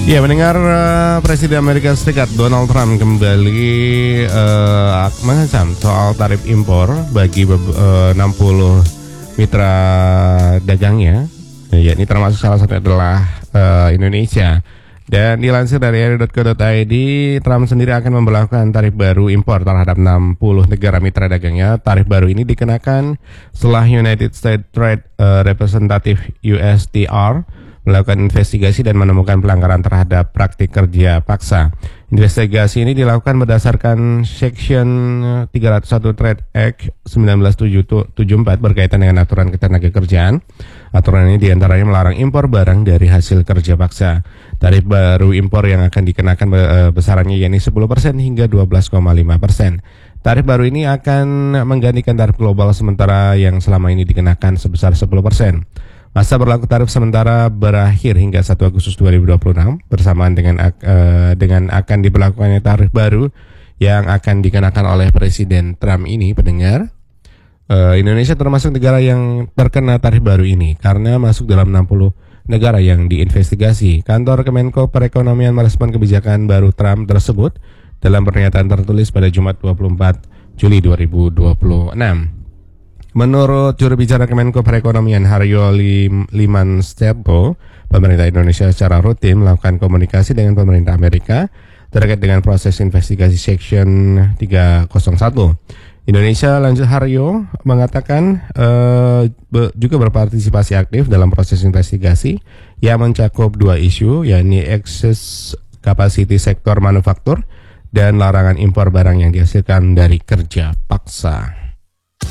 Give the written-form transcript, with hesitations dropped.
Ya, mendengar Presiden Amerika Serikat Donald Trump kembali mengecam soal tarif impor bagi 60 mitra dagangnya, yakni termasuk salah satunya adalah Indonesia. Dan dilansir dari ri.co.id, Trump sendiri akan memberlakukan tarif baru impor terhadap 60 negara mitra dagangnya. Tarif baru ini dikenakan setelah United States Trade Representative USTR melakukan investigasi dan menemukan pelanggaran terhadap praktik kerja paksa. Investigasi ini dilakukan berdasarkan Section 301 Trade Act 1974 berkaitan dengan aturan ketenagakerjaan. Aturan ini diantaranya melarang impor barang dari hasil kerja paksa. Tarif baru impor yang akan dikenakan besarannya yakni 10% hingga 12,5%. Tarif baru ini akan menggantikan tarif global sementara yang selama ini dikenakan sebesar 10%. Masa berlaku tarif sementara berakhir hingga 1 Agustus 2026 bersamaan dengan akan diberlakukannya tarif baru yang akan dikenakan oleh Presiden Trump ini. Pendengar, Indonesia termasuk negara yang terkena tarif baru ini karena masuk dalam 60 negara yang diinvestigasi. Kantor Kemenko Perekonomian merespon kebijakan baru Trump tersebut dalam pernyataan tertulis pada Jumat 24 Juli 2026. Menurut juru bicara Kemenko Perekonomian Haryo Limansyah, pemerintah Indonesia secara rutin melakukan komunikasi dengan pemerintah Amerika terkait dengan proses investigasi Section 301. Indonesia, lanjut Haryo, mengatakan juga berpartisipasi aktif dalam proses investigasi yang mencakup dua isu, yakni excess capacity sektor manufaktur dan larangan impor barang yang dihasilkan dari kerja paksa.